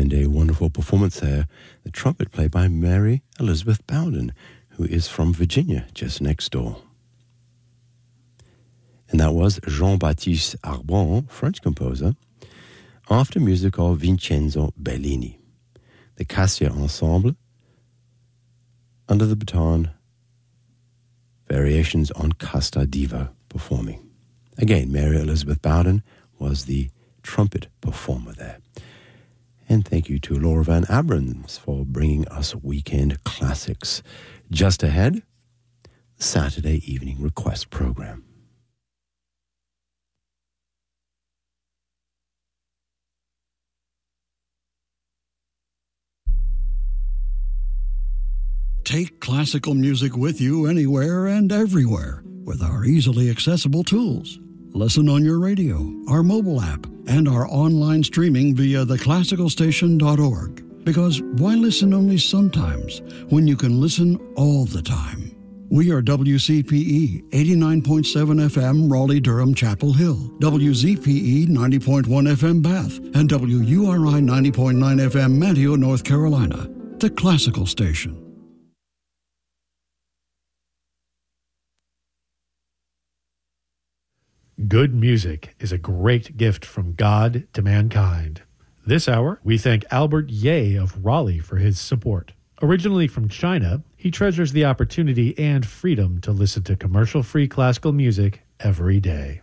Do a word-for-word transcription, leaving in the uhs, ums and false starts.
And a wonderful performance there, the trumpet played by Mary Elizabeth Bowden, who is from Virginia, just next door. And that was Jean-Baptiste Arbon, French composer, after music of Vincenzo Bellini. The Cassia Ensemble, under the baton, variations on Casta Diva performing. Again, Mary Elizabeth Bowden was the trumpet performer there. And thank you to Laura Van Abrams for bringing us Weekend Classics. Just ahead, the Saturday Evening Request Program. Take classical music with you anywhere and everywhere with our easily accessible tools. Listen on your radio, our mobile app, and our online streaming via the classical station dot org. Because why listen only sometimes when you can listen all the time? We are W C P E eighty-nine point seven F M Raleigh-Durham Chapel Hill, W Z P E ninety point one F M Bath, and W U R I ninety point nine F M Manteo, North Carolina. The classical station. Good music is a great gift from God to mankind. This hour, we thank Albert Ye of Raleigh for his support. Originally from China, he treasures the opportunity and freedom to listen to commercial-free classical music every day.